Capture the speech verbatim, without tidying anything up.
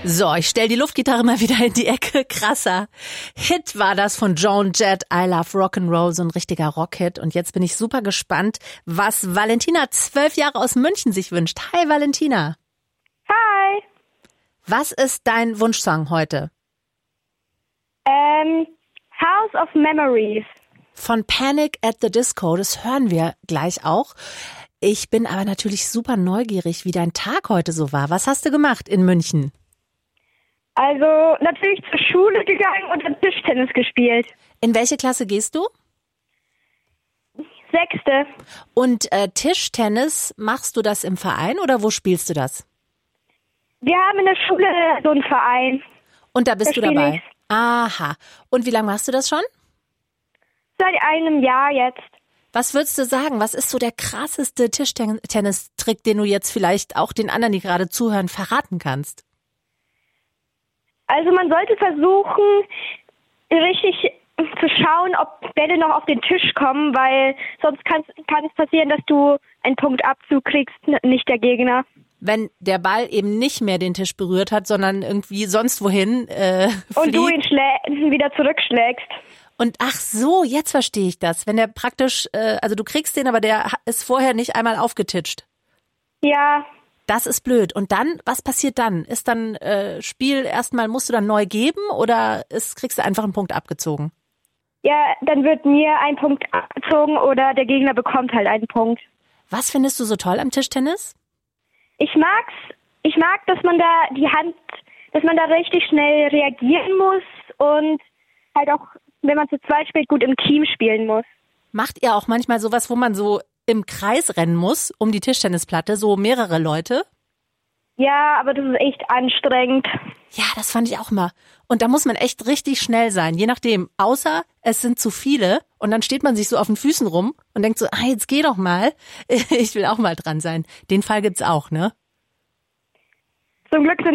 So, ich stell die Luftgitarre mal wieder in die Ecke. Krasser Hit war das von Joan Jett. I Love Rock'n'Roll, so ein richtiger Rockhit. Und jetzt bin ich super gespannt, was Valentina, zwölf Jahre aus München, sich wünscht. Hi Valentina. Hi. Was ist dein Wunschsong heute? Ähm, House of Memories. Von Panic at the Disco, das hören wir gleich auch. Ich bin aber natürlich super neugierig, wie dein Tag heute so war. Was hast du gemacht in München? Also natürlich zur Schule gegangen und dann Tischtennis gespielt. In welche Klasse gehst du? Sechste. Und äh, Tischtennis, machst du das im Verein oder wo spielst du das? Wir haben in der Schule so einen Verein. Und da bist Da du dabei? spiel ich. Aha. Und wie lange machst du das schon? Seit einem Jahr jetzt. Was würdest du sagen, was ist so der krasseste Tischtennistrick, den du jetzt vielleicht auch den anderen, die gerade zuhören, verraten kannst? Also man sollte versuchen, richtig zu schauen, ob Bälle noch auf den Tisch kommen, weil sonst kann, kann es passieren, dass du einen Punktabzug kriegst, nicht der Gegner. Wenn der Ball eben nicht mehr den Tisch berührt hat, sondern irgendwie sonst wohin äh, fliegt. Und du ihn schlä- wieder zurückschlägst. Und ach so, jetzt verstehe ich das. Wenn der praktisch, äh, also du kriegst den, aber der ist vorher nicht einmal aufgetitscht. Ja. Das ist blöd. Und dann, was passiert dann? Ist dann äh, Spiel erstmal, musst du dann neu geben oder ist, kriegst du einfach einen Punkt abgezogen? Ja, dann wird mir ein Punkt abgezogen oder der Gegner bekommt halt einen Punkt. Was findest du so toll am Tischtennis? Ich mag's, ich mag, dass man da die Hand, dass man da richtig schnell reagieren muss und halt auch, wenn man zu zweit spielt, gut im Team spielen muss. Macht ihr auch manchmal sowas, wo man so im Kreis rennen muss, um die Tischtennisplatte, so mehrere Leute? Ja, aber das ist echt anstrengend. Ja, das fand ich auch mal. Und da muss man echt richtig schnell sein, je nachdem. Außer es sind zu viele und dann steht man sich so auf den Füßen rum und denkt so, ah, jetzt geh doch mal. Ich will auch mal dran sein. Den Fall gibt's auch, ne? Zum Glück sind